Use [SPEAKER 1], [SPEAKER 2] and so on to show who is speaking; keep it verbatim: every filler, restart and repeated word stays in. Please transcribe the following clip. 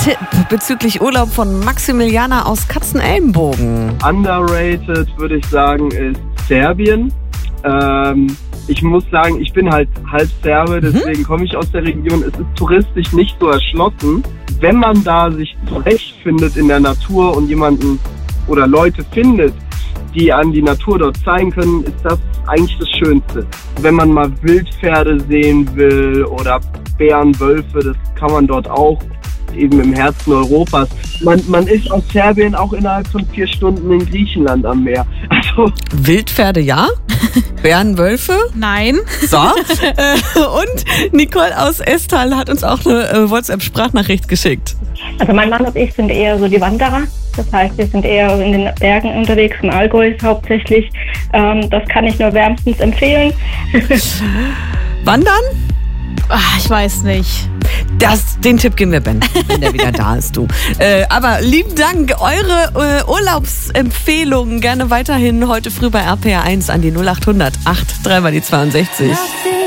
[SPEAKER 1] Tipp bezüglich Urlaub von Maximiliana aus Katzenelnbogen?
[SPEAKER 2] Underrated, würde ich sagen, ist Serbien. Ähm, ich muss sagen, ich bin halt halb Serbe, deswegen mhm. komme ich aus der Region. Es ist touristisch nicht so erschlossen. Wenn man da sich zurechtfindet in der Natur und jemanden oder Leute findet, die an die Natur dort zeigen können, ist das eigentlich das Schönste. Wenn man mal Wildpferde sehen will oder Bären, Wölfe, das kann man dort auch, eben im Herzen Europas. Man, man ist aus Serbien auch innerhalb von vier Stunden in Griechenland am Meer. Also
[SPEAKER 1] Wildpferde ja, Bären, Wölfe?
[SPEAKER 3] Nein.
[SPEAKER 1] So. Und Nicole aus Estal hat uns auch eine WhatsApp-Sprachnachricht geschickt.
[SPEAKER 4] Also mein Mann und ich sind eher so die Wanderer. Das heißt, wir sind eher in den Bergen unterwegs, im Allgäu hauptsächlich. Ähm, das kann ich nur wärmstens empfehlen.
[SPEAKER 1] Wandern?
[SPEAKER 3] Ach, ich weiß nicht.
[SPEAKER 1] Das, den Tipp geben wir Ben, wenn der wieder da ist, du. Äh, aber lieben Dank, eure äh, Urlaubsempfehlungen gerne weiterhin heute früh bei R P R eins an die null acht hundert acht drei mal die zweiundsechzig.